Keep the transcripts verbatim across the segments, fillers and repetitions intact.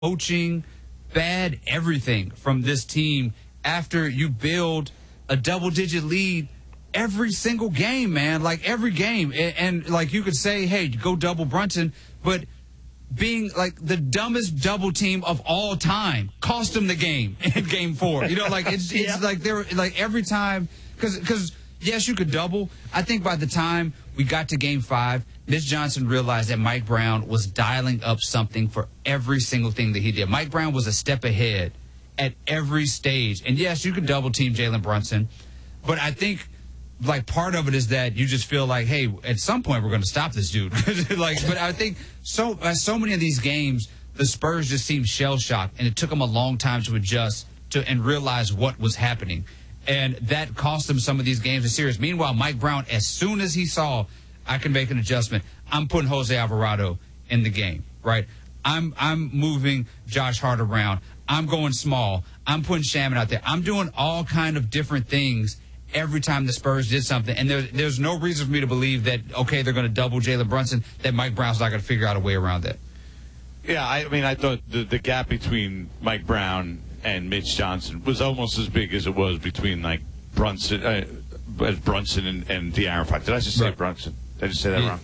coaching, bad everything from this team after you build a double-digit lead every single game, man. Like, every game. And, and, like, you could say, hey, go double Brunson, but being, like, the dumbest double team of all time cost them the game in game four. You know, like, it's, it's yeah. like, they're, like, every time, because, because, yes, you could double. I think by the time we got to game five, Mitch Johnson realized that Mike Brown was dialing up something for every single thing that he did. Mike Brown was a step ahead at every stage. And, yes, you could double-team Jalen Brunson, but I think, like, part of it is that you just feel like, hey, at some point we're going to stop this dude. Like, but I think so uh, so many of these games, the Spurs just seemed shell-shocked, and it took them a long time to adjust to and realize what was happening. And that cost them some of these games in series. Meanwhile, Mike Brown, as soon as he saw I can make an adjustment, I'm putting Jose Alvarado in the game, right? I'm I'm moving Josh Hart around. I'm going small. I'm putting Shaman out there. I'm doing all kind of different things every time the Spurs did something. And there, there's no reason for me to believe that, okay, they're going to double Jalen Brunson, that Mike Brown's not going to figure out a way around that. Yeah, I mean, I thought the, the gap between Mike Brown and Mitch Johnson was almost as big as it was between, like, Brunson, uh, Brunson and, and De'Aaron Fox. Did I just say right. Brunson? Did I just say that yeah. wrong?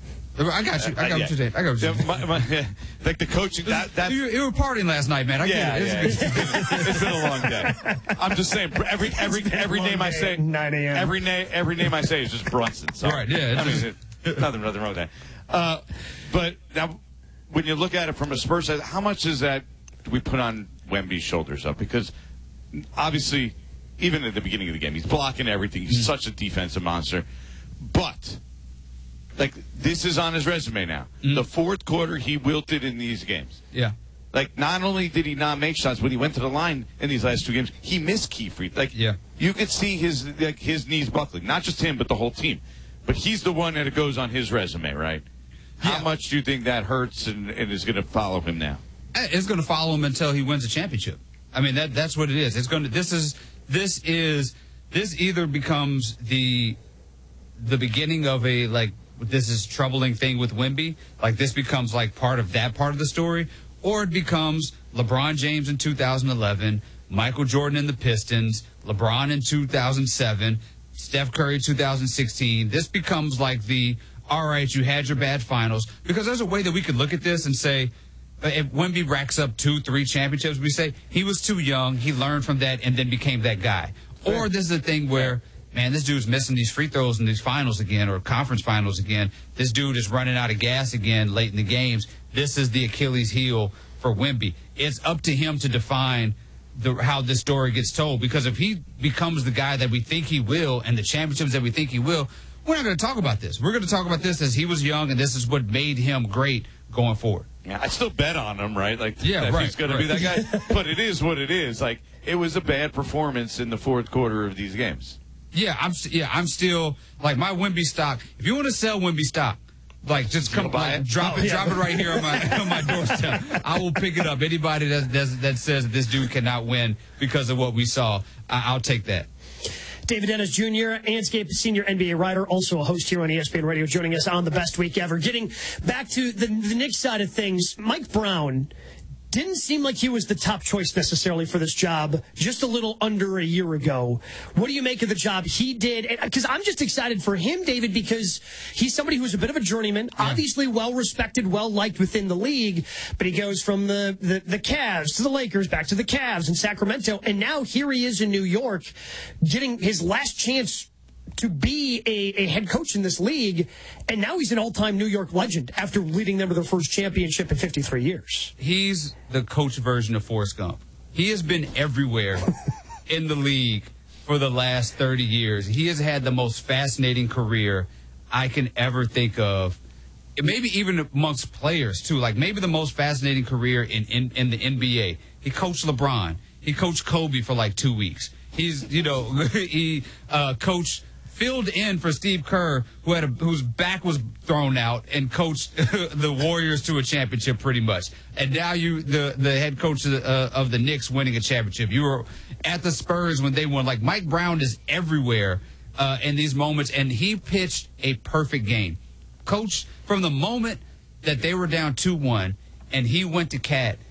I got you. I got uh, what you did. I got what you yeah, did. my, my, yeah, like the coaching. That, that's, you, you were partying last night, man. I yeah, get it. yeah. It's been a long day. I'm just saying. Every every every name I say, nine a.m. Every name every name I say is just Brunson. So, right. Yeah. I mean, it, nothing nothing wrong with that. Uh, but now, when you look at it from a Spurs side, how much is that we put on Wemby's shoulders up? Because obviously, even at the beginning of the game, he's blocking everything. He's mm. such a defensive monster, but. Like, this is on his resume now. Mm. The fourth quarter, he wilted in these games. Yeah. Like, not only did he not make shots, when he went to the line in these last two games, he missed key free. Like, yeah. you could see his like his knees buckling. Not just him, but the whole team. But he's the one that it goes on his resume, right? How yeah. much do you think that hurts and, and is going to follow him now? It's going to follow him until he wins a championship. I mean, that that's what it is. It's going to. This is this is this either becomes the the beginning of a like. This is troubling thing with Wemby, like this becomes like part of that part of the story, or it becomes LeBron James in two thousand eleven, Michael Jordan in the Pistons, LeBron in two thousand seven, Steph Curry two thousand sixteen. This becomes like the, all right, you had your bad finals, because there's a way that we could look at this and say, if Wemby racks up two, three championships, we say he was too young, he learned from that, and then became that guy. Or this is a thing where, man, this dude's missing these free throws in these finals again, or conference finals again. This dude is running out of gas again late in the games. This is the Achilles heel for Wemby. It's up to him to define the, how this story gets told, because if he becomes the guy that we think he will and the championships that we think he will, we're not going to talk about this. We're going to talk about this as he was young, and this is what made him great going forward. Yeah, I still bet on him, right? Like, yeah, if right, he's going right. to be that guy. But it is what it is. Like, it was a bad performance in the fourth quarter of these games. Yeah, I'm yeah, I'm still like my Wemby stock. If you want to sell Wemby stock, like just come by like, drop oh, it, yeah. drop it right here on my on my doorstep. I will pick it up. Anybody that that, that says that this dude cannot win because of what we saw, I, I'll take that. David Dennis Junior, Anscape senior N B A writer, also a host here on E S P N Radio, joining us on the Best Week Ever. Getting back to the, the Knicks side of things, Mike Brown didn't seem like he was the top choice necessarily for this job just a little under a year ago. What do you make of the job he did? Because I'm just excited for him, David, because he's somebody who's a bit of a journeyman, yeah. obviously well-respected, well-liked within the league, but he goes from the, the, the Cavs to the Lakers, back to the Cavs in Sacramento, and now here he is in New York getting his last chance to be a, a head coach in this league, and now he's an all-time New York legend after leading them to their first championship in fifty-three years. He's the coach version of Forrest Gump. He has been everywhere in the league for the last thirty years. He has had the most fascinating career I can ever think of, maybe even amongst players, too. Like, maybe the most fascinating career in, in, in the N B A. He coached LeBron. He coached Kobe for, like, two weeks. He's, you know, he uh, coached... filled in for Steve Kerr, who had a, whose back was thrown out, and coached the Warriors to a championship pretty much. And now you, the the head coach of the, uh, of the Knicks, winning a championship. You were at the Spurs when they won. Like, Mike Brown is everywhere uh, in these moments, and he pitched a perfect game. Coach, from the moment that they were down two one, and he went to Cat